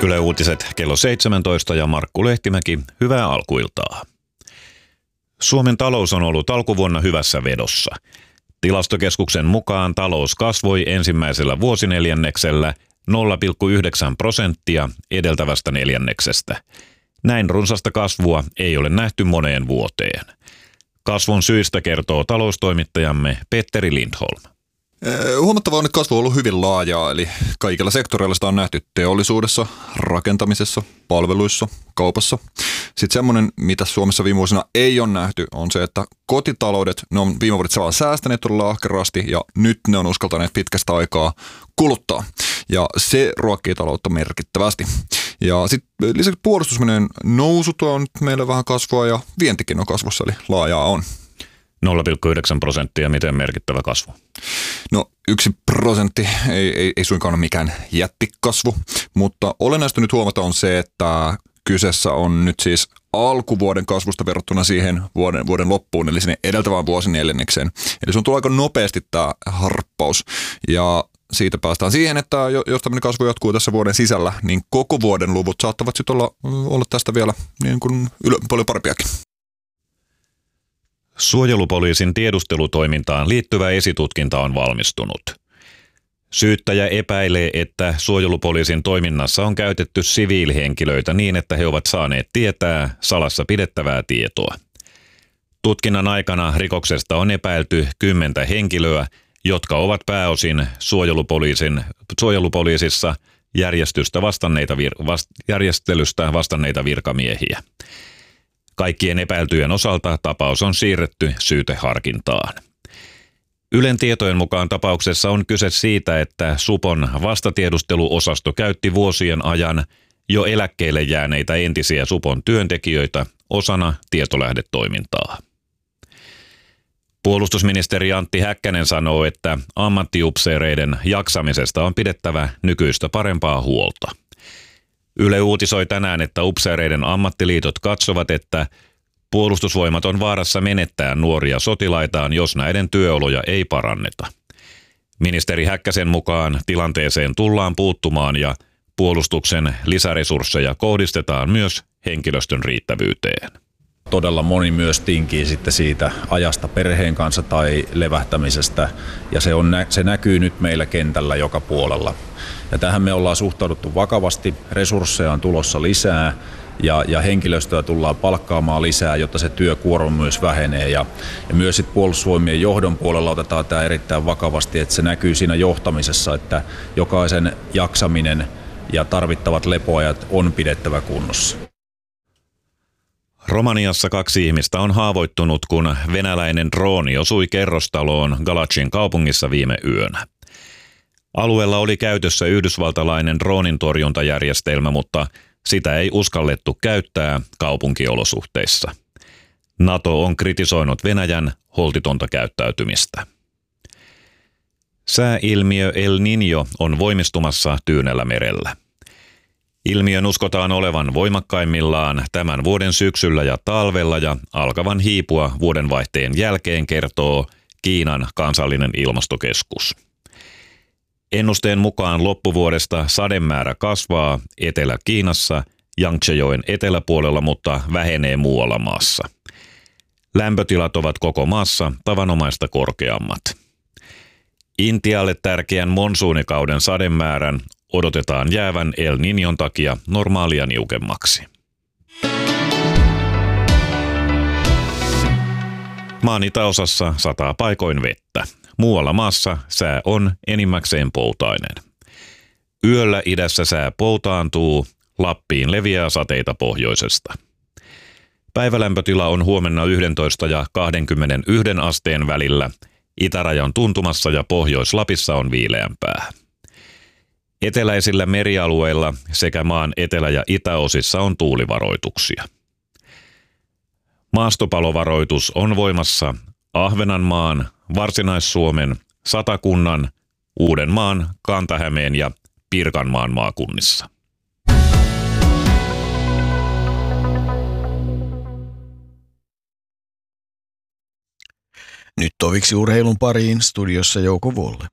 Yle Uutiset kello 17 ja Markku Lehtimäki, hyvää alkuiltaa. Suomen talous on ollut alkuvuonna hyvässä vedossa. Tilastokeskuksen mukaan talous kasvoi ensimmäisellä vuosineljänneksellä 0,9% edeltävästä neljänneksestä. Näin runsasta kasvua ei ole nähty moneen vuoteen. Kasvun syistä kertoo taloustoimittajamme Petteri Lindholm. Huomattavaa on, että kasvu on ollut hyvin laajaa, eli kaikilla sektoreilla sitä on nähty teollisuudessa, rakentamisessa, palveluissa, kaupassa. Sitten semmoinen, mitä Suomessa viime vuosina ei ole nähty, on se, että kotitaloudet, ne on viime vuodet vaan säästäneet todella ahkerasti ja nyt ne on uskaltaneet pitkästä aikaa kuluttaa. Ja se ruokkii taloutta merkittävästi. Ja sitten lisäksi puolustusmenojen nousut on nyt meillä vähän kasvua ja vientikin on kasvussa, eli laajaa on. 0,9%, miten merkittävä kasvu? No 1% ei suinkaan ole mikään jättikasvu, mutta olennaista nyt huomata on se, että kyseessä on nyt siis alkuvuoden kasvusta verrattuna siihen vuoden loppuun, eli sinne edeltävään vuosineljännekseen. Eli se on tullut aika nopeasti tämä harppaus, ja siitä päästään siihen, että jos tämmöinen kasvu jatkuu tässä vuoden sisällä, niin koko vuoden luvut saattavat sitten olla tästä vielä niin kuin paljon parempiakin. Suojelupoliisin tiedustelutoimintaan liittyvä esitutkinta on valmistunut. Syyttäjä epäilee, että suojelupoliisin toiminnassa on käytetty siviilihenkilöitä niin, että he ovat saaneet tietää salassa pidettävää tietoa. Tutkinnan aikana rikoksesta on epäilty 10 henkilöä, jotka ovat pääosin suojelupoliisissa järjestelystä vastanneita virkamiehiä. Kaikkien epäiltyjen osalta tapaus on siirretty syyteharkintaan. Ylen tietojen mukaan tapauksessa on kyse siitä, että Supon vastatiedusteluosasto käytti vuosien ajan jo eläkkeelle jääneitä entisiä Supon työntekijöitä osana tietolähdetoimintaa. Puolustusministeri Antti Häkkänen sanoo, että ammattiupseereiden jaksamisesta on pidettävä nykyistä parempaa huolta. Yle uutisoi tänään, että upseereiden ammattiliitot katsovat, että Puolustusvoimat on vaarassa menettää nuoria sotilaitaan, jos näiden työoloja ei paranneta. Ministeri Häkkäsen mukaan tilanteeseen tullaan puuttumaan ja puolustuksen lisäresursseja kohdistetaan myös henkilöstön riittävyyteen. Todella moni myös tinkii sitten siitä ajasta perheen kanssa tai levähtämisestä, ja se näkyy nyt meillä kentällä joka puolella. Ja tähän me ollaan suhtauduttu vakavasti, resursseja on tulossa lisää ja henkilöstöä tullaan palkkaamaan lisää, jotta se työkuorma myös vähenee. Ja myös sit Puolustusvoimien johdon puolella otetaan tämä erittäin vakavasti, että se näkyy siinä johtamisessa, että jokaisen jaksaminen ja tarvittavat lepoajat on pidettävä kunnossa. Romaniassa 2 ihmistä on haavoittunut, kun venäläinen drooni osui kerrostaloon Galacin kaupungissa viime yönä. Alueella oli käytössä yhdysvaltalainen droonintorjuntajärjestelmä, mutta sitä ei uskallettu käyttää kaupunkiolosuhteissa. NATO on kritisoinut Venäjän holtitonta käyttäytymistä. Sääilmiö El Niño on voimistumassa Tyynellä merellä. Ilmiön uskotaan olevan voimakkaimmillaan tämän vuoden syksyllä ja talvella ja alkavan hiipua vuodenvaihteen jälkeen, kertoo Kiinan kansallinen ilmastokeskus. Ennusteen mukaan loppuvuodesta sademäärä kasvaa Etelä-Kiinassa Yangtzejoen eteläpuolella, mutta vähenee muualla maassa. Lämpötilat ovat koko maassa tavanomaista korkeammat. Intialle tärkeän monsuunikauden sademäärän odotetaan jäävän El Niñon takia normaalia niukemmaksi. Maan itäosassa sataa paikoin vettä. Muualla maassa sää on enimmäkseen poutainen. Yöllä idässä sää poutaantuu, Lappiin leviää sateita pohjoisesta. Päivälämpötila on huomenna 11 ja 21 asteen välillä. Itärajan tuntumassa ja Pohjois-Lapissa on viileämpää. Eteläisillä merialueilla sekä maan etelä- ja itäosissa on tuulivaroituksia. Maastopalovaroitus on voimassa Ahvenanmaan, Varsinais-Suomen, Satakunnan, Uudenmaan, Kanta-Hämeen ja Pirkanmaan maakunnissa. Nyt toviksi urheilun pariin, studiossa Jouko Volle.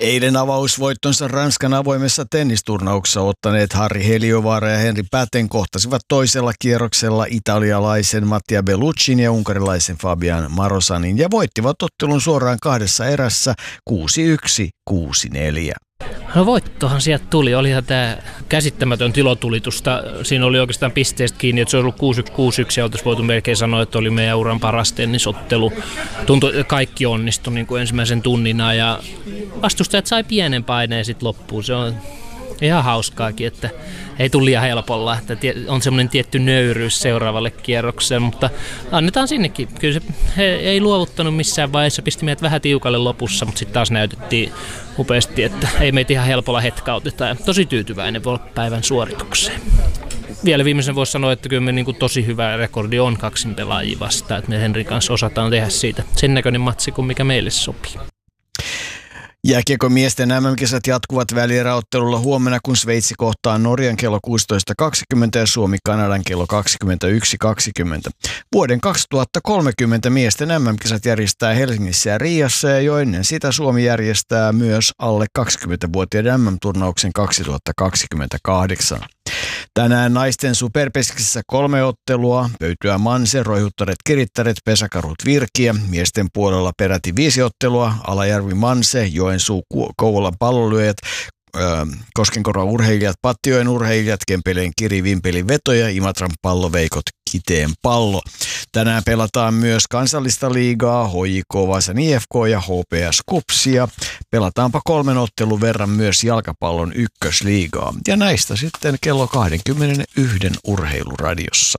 Eilen avausvoittonsa Ranskan avoimessa tennisturnauksessa ottaneet Harri Heliovaara ja Henri Päten kohtasivat toisella kierroksella italialaisen Mattia Belluccin ja unkarilaisen Fabian Marosanin ja voittivat ottelun suoraan 2 erässä 6-1, 6-4. No voittohan sieltä tuli. Olihan tämä käsittämätön tilotulitusta. Siinä oli oikeastaan pisteestä kiinni, että se olisi ollut 6-1 ja oltaisiin voitu melkein sanoa, että oli meidän uran paras tennisottelu. Tuntui, että kaikki onnistui niin kuin ensimmäisen tunnina ja vastustajat sai pienen paineen sitten loppuun. Se on ihan hauskaakin, että ei tule liian helpolla, että on semmoinen tietty nöyryys seuraavalle kierrokselle, mutta annetaan sinnekin. Kyllä se, he ei luovuttanut missään vaiheessa, pisti meidät vähän tiukalle lopussa, mutta sitten taas näytettiin upeasti, että ei meitä ihan helpolla hetkauteta ja tosi tyytyväinen voi olla päivän suoritukseen. Vielä viimeisen voisi sanoa, että kyllä me niin kuin tosi hyvä rekordi on 2 pelaajia vastaan, että me Henrin kanssa osataan tehdä siitä sen näköinen matsi kuin mikä meille sopii. Jääkiekon miesten MM-kisat jatkuvat välieräottelulla huomenna, kun Sveitsi kohtaa Norjan kello 16.20 ja Suomi Kanadan kello 21.20. Vuoden 2030 miesten MM-kisat järjestää Helsingissä ja Riassa ja jo ennen sitä Suomi järjestää myös alle 20-vuotiaiden MM-turnauksen 2028. Tänään naisten superpeskissä 3 ottelua, Pöytyä Manse, Roihuttaret Kirittäret, Pesäkarhut Virkiä. Miesten puolella peräti 5 ottelua, Alajärvi Manse, Joensuu Kouvolan Pallonlyöjät, Koskenkorvan urheilijat, Pattijoen urheilijat, Kempeleen Kiri, Vimpelin Veto ja Imatran Palloveikot Kiteen Pallo. Tänään pelataan myös kansallista liigaa, HJK Vaasan IFK ja HPS Kupsia. Pelataanpa 3 ottelun verran myös jalkapallon ykkösliigaa. Ja näistä sitten kello 21 Urheiluradiossa.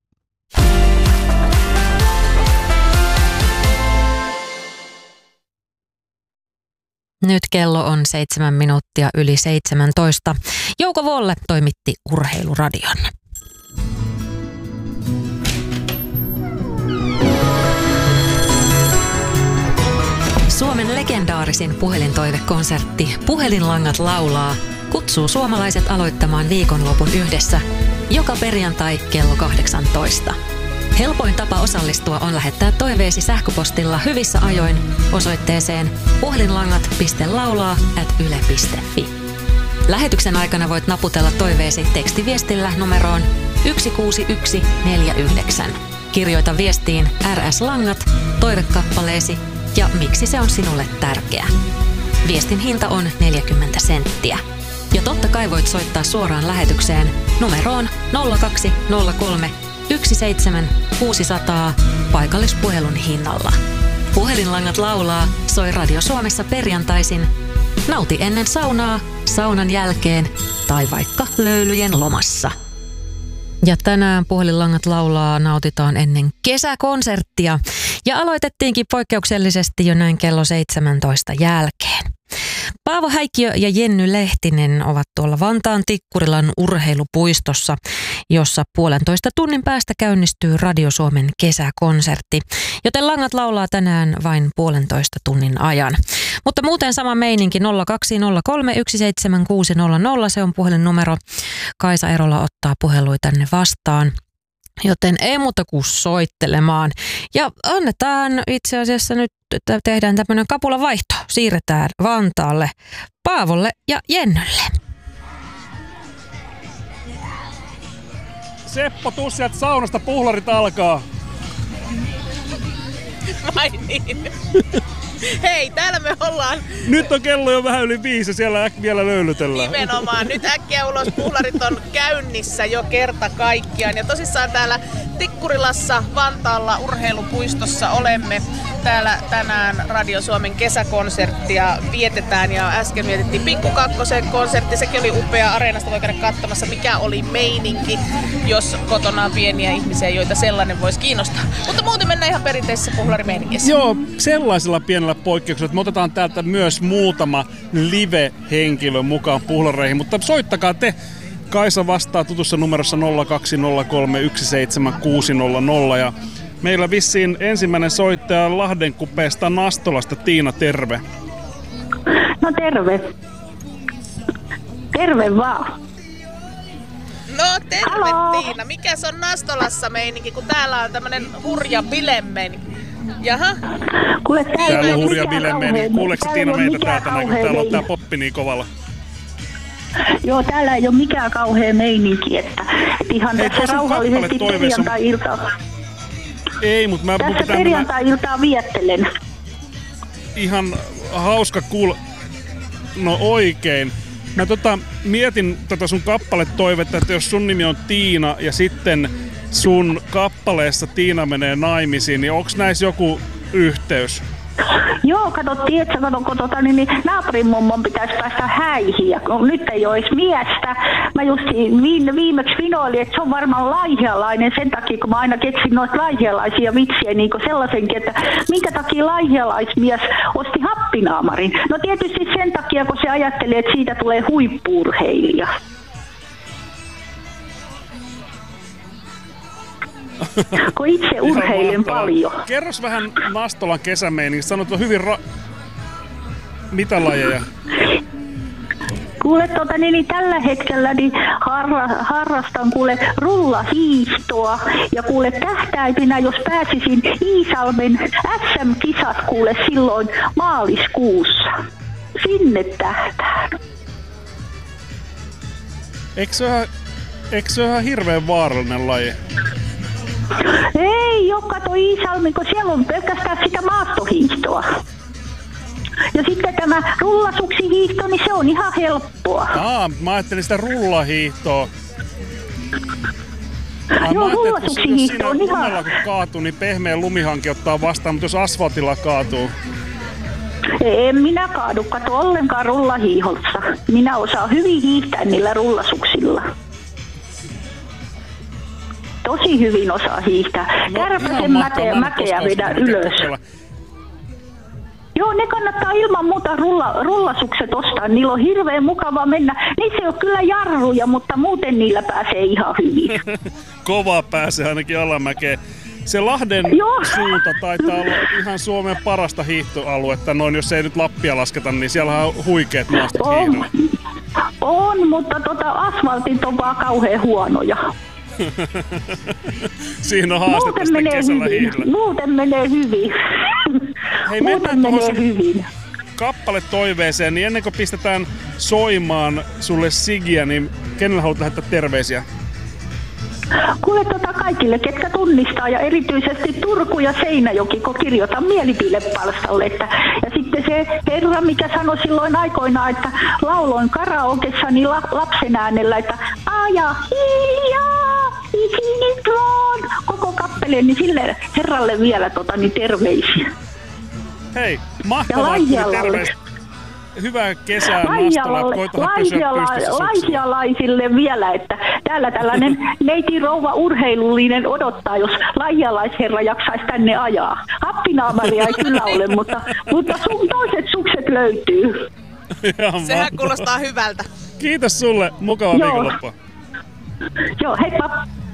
Nyt kello on 7 minuuttia yli 17. Jouko Volle toimitti Urheiluradion. Suomen legendaarisin puhelintoivekonsertti Puhelinlangat laulaa kutsuu suomalaiset aloittamaan viikonlopun yhdessä joka perjantai kello 18. Helpoin tapa osallistua on lähettää toiveesi sähköpostilla hyvissä ajoin osoitteeseen puhelinlangat.laulaa@yle.fi. Lähetyksen aikana voit naputella toiveesi tekstiviestillä numeroon 16149. Kirjoita viestiin RS Langat, toivekappaleesi ja miksi se on sinulle tärkeä. Viestin hinta on 40 senttiä. Ja totta kai voit soittaa suoraan lähetykseen numeroon 0203 17600 paikallispuhelun hinnalla. Puhelinlangat laulaa soi Radio Suomessa perjantaisin. Nauti ennen saunaa, saunan jälkeen tai vaikka löylyjen lomassa. Ja tänään Puhelinlangat laulaa nautitaan ennen kesäkonserttia. Ja aloitettiinkin poikkeuksellisesti jo näin kello 17 jälkeen. Paavo Häikkiö ja Jenny Lehtinen ovat tuolla Vantaan Tikkurilan urheilupuistossa, jossa 1,5 tunnin päästä käynnistyy Radio Suomen kesäkonsertti. Joten langat laulaa tänään vain 1,5 tunnin ajan. Mutta muuten sama meininki 0203 17600, se on puhelinnumero. Kaisa Erola ottaa puhelui tänne vastaan. Joten ei muuta kuin soittelemaan. Ja annetaan itse asiassa nyt, että tehdään tämmöinen kapulavaihto. Siirretään Vantaalle Paavolle ja Jennylle. Seppo, tuu sieltä saunasta, puhlarit alkaa. Vai niin? Hei, täällä me ollaan. Nyt on kello jo vähän yli 5 ja siellä vielä löylytellään. Nimenomaan. Nyt äkkiä ulos. Puhlarit on käynnissä jo kerta kaikkiaan. Ja tosissaan täällä Tikkurilassa, Vantaalla, urheilupuistossa olemme. Täällä tänään Radio Suomen kesäkonserttia vietetään ja äsken vietettiin Pikku Kakkosen konsertti. Sekin oli upea. Areenasta voi käydä katsomassa, mikä oli meininki, jos kotona on pieniä ihmisiä, joita sellainen voisi kiinnostaa. Mutta muuten mennään ihan perinteisessä puhlarimeiningissä. Joo, sellaisella pienellä poikkeuksella, että me otetaan täältä myös muutama live-henkilö mukaan puhlareihin, mutta soittakaa te. Kaisa vastaa tutussa numerossa 0203 ja meillä vissiin ensimmäinen soittaja Lahdenkupeesta Nastolasta. Tiina, terve. No terve. Terve vaan. No terve Tiina. Mikäs on Nastolassa meininki, kun täällä on tämmönen hurja bilemeininki? Jaha. Kuule, täällä Täällä ei on ole hurja mikään bilemeni. kauhean- Kuuleeko täällä Tiina ei ole meitä mikään täältä näin, kun kauhean täällä on tää meininki. poppi niin kovalla? Joo, täällä ei ole mikään kauhean meininki, että ihan Hei, tässä tuossa on rauhallisesti kappale toiveessa. perjantai-iltaa. Ei, mutta mun Tässä pitää perjantai-iltaa viettelen. ihan hauska No oikein. Mä mietin tätä sun kappaletoivetta, että jos sun nimi on Tiina ja sitten sun kappaleessa Tiina menee naimisiin, niin onks näissä joku yhteys? Joo, niin naapurin mummon pitäisi päästä häihin, ja kun nyt ei ole edes miestä. Mä just viimeksi vinoilin, että se on varmaan laihialainen sen takia, kun mä aina keksin noita laihialaisia vitsiä, niin kuin sellaisenkin, että minkä takia laihialaismies osti happinaamarin. No tietysti sen takia, kun se ajattelee, että siitä tulee huippu-urheilija. Kun itse urheilen paljon. Kerros vähän Nastolan kesämeiningistä. Sanot, että on hyvin mitä lajeja? Kuule, niin tällä hetkellä niin harrastan rullahiihtoa ja kuule tähtäiminä, jos pääsisin Iisalmen SM-kisat silloin maaliskuussa. Sinne tähtään. Eikö se ole ihan hirveän vaarallinen laji? Ei oo, kato Iisalmi, kun siellä on pelkästään sitä maastohiihtoa. Ja sitten tämä rullasuksihiihto, niin se on ihan helppoa. Mä ajattelin sitä rullahiihtoa. Joo, rullasuksihiihto on ihan... Lumella kun kaatuu, niin pehmeä lumihanki ottaa vastaan, mutta jos asfaltilla kaatuu... En minä kaadu, kato ollenkaan rullahiihossa. Minä osaan hyvin hiihtää niillä rullasuksilla. Tosi hyvin osaa hiihtää. Kärpäsen mäkeä vedä ylös. Joo, ne kannattaa ilman muuta rullasukset ostaa. Niillä on hirveän mukava mennä. Niissä ei ole kyllä jarruja, mutta muuten niillä pääsee ihan hyvin. Kova pääsee ainakin alamäkeen. Se Lahden suunta taitaa olla ihan Suomen parasta hiihtoaluetta. Noin, jos ei nyt Lappia lasketa, niin siellä on huikeat maastot hiihdolle. On, mutta asfaltit on vaan kauhean huonoja. Siinä on haastetta sitten kesällä hiihdellä. Muuten menee hyvin. Hei, mennään tuohon kappaletoiveeseen, niin ennen kuin pistetään soimaan sulle Sigiä, niin kenellä haluat lähettää terveisiä? Kuule kaikille, ketkä tunnistaa, ja erityisesti Turku ja Seinäjoki, kun kirjoitan mielipideparstalle. Ja sitten se herra, mikä sanoi silloin aikoinaan, että lauloin karaokessa niin lapsen äänellä, että aja hiljaa, isinitron, koko kappeleen, niin sille herralle vielä terveisiä. Hei, mahtavaa terveistä. Hyvää kesää Nastola. Koitahan pysyä pystyssä laihialaisille vielä, että täällä tällainen neiti rouva urheilullinen odottaa, jos laihialaisherra jaksaisi tänne ajaa. Happinaamaria ei kyllä ole, mutta toiset sukset löytyy. Sehän kuulostaa hyvältä. Kiitos sulle. Mukavaa viikonloppua. Joo, heippa.